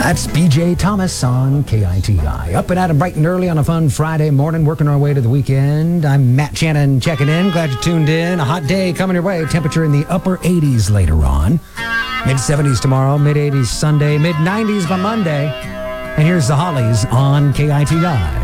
That's BJ Thomas on KITI. Up and at 'em bright and early on a fun Friday morning, working our way to the weekend. I'm Matt Shannon checking in. Glad you tuned in. A hot day coming your way. Temperature in the upper 80s later on. Mid-70s tomorrow, mid-80s Sunday, mid-90s by Monday. And here's the Hollies on KITI.